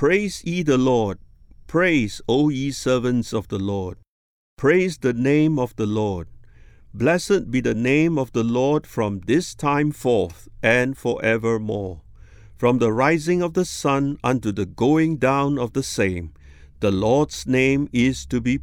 Praise ye the Lord. Praise, O ye servants of the Lord. Praise the name of the Lord. Blessed be the name of the Lord from this time forth and forevermore. From the rising of the sun unto the going down of the same, the Lord's name is to be